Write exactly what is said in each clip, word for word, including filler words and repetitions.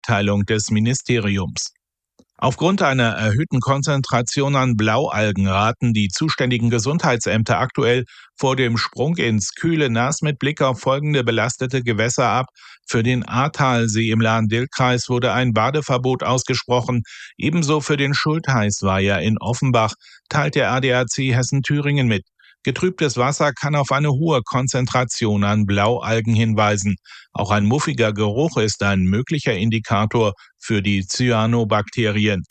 Mitteilung des Ministeriums. Aufgrund einer erhöhten Konzentration an Blaualgen raten die zuständigen Gesundheitsämter aktuell vor dem Sprung ins kühle Nass mit Blick auf folgende belastete Gewässer ab. Für den Ahrtalsee im Lahn-Dill-Kreis wurde ein Badeverbot ausgesprochen, ebenso für den Schultheißweiher in Offenbach, teilt der A D A C Hessen-Thüringen mit. Getrübtes Wasser kann auf eine hohe Konzentration an Blaualgen hinweisen. Auch ein muffiger Geruch ist ein möglicher Indikator für die Cyanobakterien.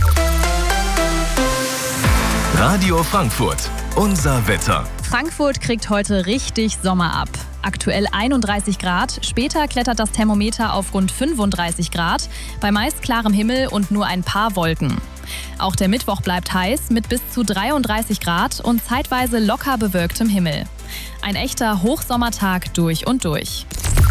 Radio Frankfurt, unser Wetter. Frankfurt kriegt heute richtig Sommer ab. Aktuell einunddreißig Grad, später klettert das Thermometer auf rund fünfunddreißig Grad, bei meist klarem Himmel und nur ein paar Wolken. Auch der Mittwoch bleibt heiß mit bis zu dreiunddreißig Grad und zeitweise locker bewölktem Himmel. Ein echter Hochsommertag durch und durch.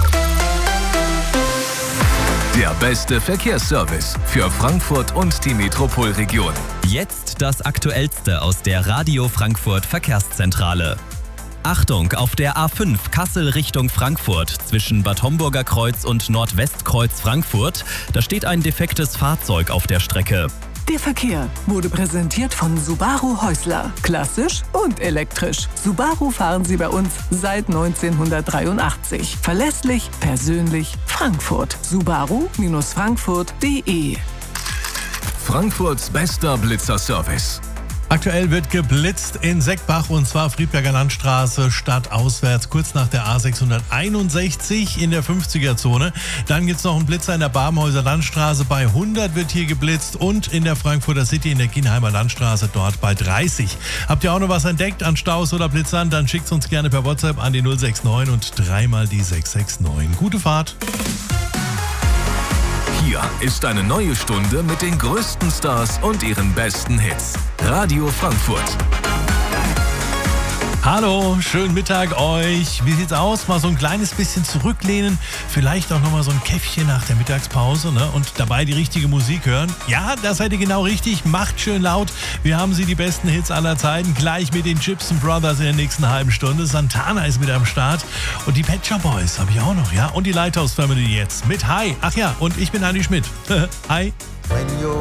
Der beste Verkehrsservice für Frankfurt und die Metropolregion. Jetzt das Aktuellste aus der Radio Frankfurt Verkehrszentrale. Achtung, auf der A fünf Kassel Richtung Frankfurt zwischen Bad Homburger Kreuz und Nordwestkreuz Frankfurt. Da steht ein defektes Fahrzeug auf der Strecke. Der Verkehr wurde präsentiert von Subaru Häusler. Klassisch und elektrisch. Subaru fahren Sie bei uns seit neunzehnhundertdreiundachtzig. Verlässlich, persönlich, Frankfurt. Subaru Frankfurt punkt de. Frankfurts bester Blitzerservice. Aktuell wird geblitzt in Seckbach und zwar Friedberger Landstraße stadtauswärts, kurz nach der A sechshunderteinundsechzig in der fünfziger-Zone. Dann gibt es noch einen Blitzer in der Babenhäuser Landstraße, bei hundert wird hier geblitzt und in der Frankfurter City in der Kienheimer Landstraße dort bei dreißig. Habt ihr auch noch was entdeckt an Staus oder Blitzern? Dann schickt uns gerne per WhatsApp an die null sechs neun und dreimal die sechs sechs neun. Gute Fahrt! Hier ist eine neue Stunde mit den größten Stars und ihren besten Hits. Radio Frankfurt. Hallo, schönen Mittag euch. Wie sieht's aus? Mal so ein kleines bisschen zurücklehnen, vielleicht auch nochmal so ein Käffchen nach der Mittagspause, ne? Und dabei die richtige Musik hören. Ja, das seid ihr genau richtig. Macht schön laut. Wir haben sie die besten Hits aller Zeiten. Gleich mit den Gibson Brothers in der nächsten halben Stunde. Santana ist mit am Start. Und die Pet Shop Boys habe ich auch noch, ja? Und die Lighthouse Family jetzt mit Hi. Ach ja, und ich bin Andi Schmidt. Hi.